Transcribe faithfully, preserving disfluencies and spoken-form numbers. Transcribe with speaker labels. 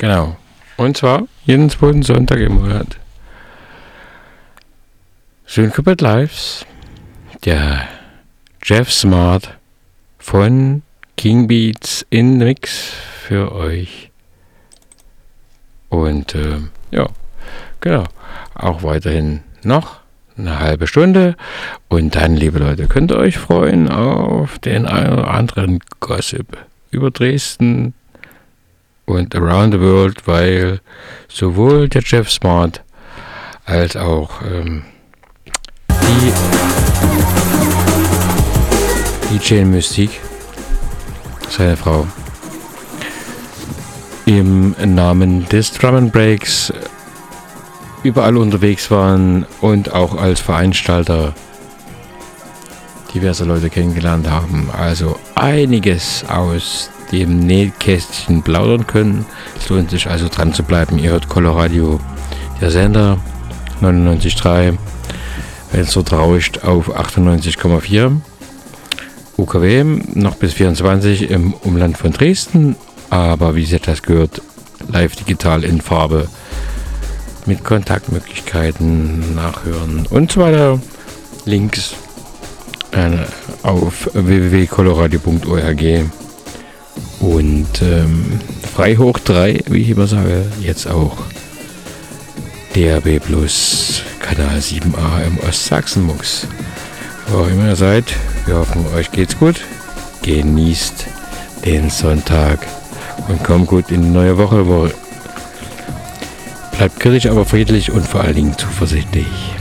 Speaker 1: Genau. Und zwar jeden zweiten Sonntag im Monat. Syncopated Lives, der Jeff Smart von King Beats in the Mix für euch. Und äh, ja, genau. Auch weiterhin noch eine halbe Stunde. Und dann, liebe Leute, könnt ihr euch freuen auf den einen oder anderen Gossip über Dresden und around the world, weil sowohl der Jeff Smart als auch ähm, die D J Mystik, seine Frau, im Namen des Drum and Breaks überall unterwegs waren und auch als Veranstalter diverse Leute kennengelernt haben. Also einiges aus dem Nähkästchen plaudern können. Es lohnt sich also dran zu bleiben. Ihr hört Coloradio, der Sender neunundneunzig Komma drei, wenn es dort rauscht, auf achtundneunzig Komma vier. U K W noch bis vierundzwanzig im Umland von Dresden, aber wie sich das gehört, live digital in Farbe mit Kontaktmöglichkeiten, Nachhören und so weiter. Links äh, auf w w w punkt coloradio punkt org und ähm, frei hoch drei, wie ich immer sage, jetzt auch D A B Plus Kanal sieben a im Ostsachsen-Mux. Wo auch immer ihr seid, wir hoffen, euch geht's gut. Genießt den Sonntag und kommt gut in die neue Woche. Wo Bleibt kritisch, aber friedlich und vor allen Dingen zuversichtlich.